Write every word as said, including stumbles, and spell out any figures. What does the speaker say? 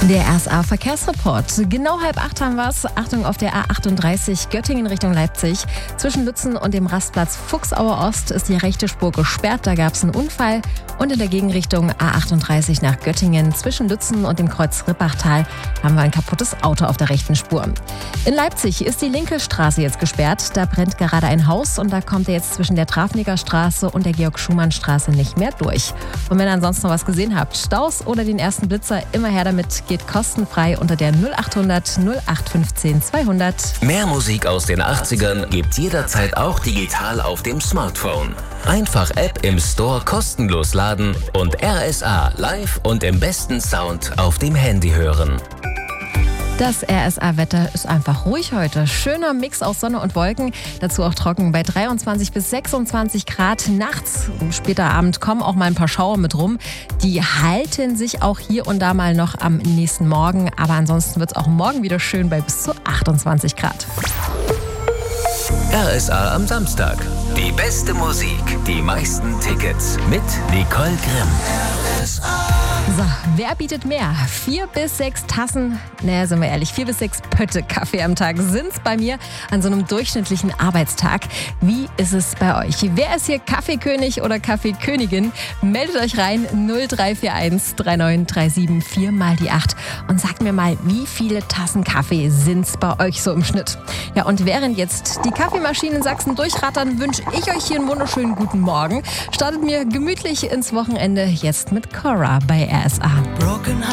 Der R S A-Verkehrsreport. Genau halb acht haben wir es. Achtung auf der A achtunddreißig Göttingen Richtung Leipzig. Zwischen Lützen und dem Rastplatz Fuchsauer Ost ist die rechte Spur gesperrt. Da gab es einen Unfall. Und in der Gegenrichtung A achtunddreißig nach Göttingen zwischen Lützen und dem Kreuz Rippachtal haben wir ein kaputtes Auto auf der rechten Spur. In Leipzig ist die linke Straße jetzt gesperrt. Da brennt gerade ein Haus und da kommt er jetzt zwischen der Trafniger Straße und der Georg-Schumann-Straße nicht mehr durch. Und wenn ihr ansonsten noch was gesehen habt, Staus oder den ersten Blitzer, immer her damit, geht kostenfrei unter der null achthundert null acht fünfzehn zweihundert. Mehr Musik aus den achtzigern gibt's jederzeit auch digital auf dem Smartphone. Einfach App im Store kostenlos laden und R S A live und im besten Sound auf dem Handy hören. Das R S A-Wetter ist einfach ruhig heute. Schöner Mix aus Sonne und Wolken. Dazu auch trocken bei dreiundzwanzig bis sechsundzwanzig Grad. Nachts, später Abend kommen auch mal ein paar Schauer mit rum. Die halten sich auch hier und da mal noch am nächsten Morgen. Aber ansonsten wird es auch morgen wieder schön bei bis zu achtundzwanzig Grad. R S A am Samstag. Die beste Musik, die meisten Tickets mit Nicole Grimm. R S A. So, wer bietet mehr? Vier bis sechs Tassen, naja, sind wir ehrlich, vier bis sechs Pötte Kaffee am Tag sind's bei mir an so einem durchschnittlichen Arbeitstag. Wie ist es bei euch? Wer ist hier Kaffeekönig oder Kaffeekönigin? Meldet euch rein, null drei vier eins drei neun drei sieben vier mal die acht und sagt mir mal, wie viele Tassen Kaffee sind's bei euch so im Schnitt? Ja, und während jetzt die Kaffeemaschinen in Sachsen durchrattern, wünsche ich euch hier einen wunderschönen guten Morgen. Startet mir gemütlich ins Wochenende jetzt mit Cora bei R S A.